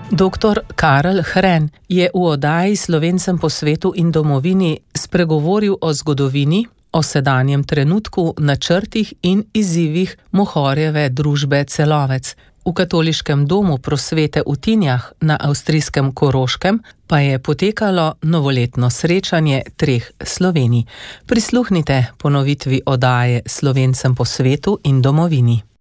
Dr. Karel Hren je v oddaji Slovencem po svetu in domovini spregovoril o zgodovini, o sedanjem trenutku, načrtih in izzivih Mohorjeve družbe Celovec. V Katoliškem domu prosvete v Tinjah na avstrijskem Koroškem pa je potekalo novoletno srečanje treh Slovenij. Prisluhnite ponovitvi oddaje Slovencem po svetu in domovini.